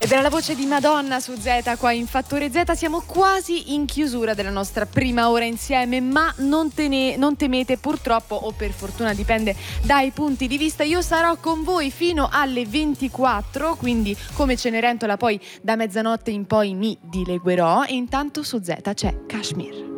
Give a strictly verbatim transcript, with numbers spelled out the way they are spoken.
Ed era la voce di Madonna su Z qua in Fattore Z. Siamo quasi in chiusura della nostra prima ora insieme, ma non, tene, non temete, purtroppo o per fortuna, dipende dai punti di vista, io sarò con voi fino alle ventiquattro, quindi come Cenerentola poi da mezzanotte in poi mi dileguerò, e intanto su Z c'è Kashmir.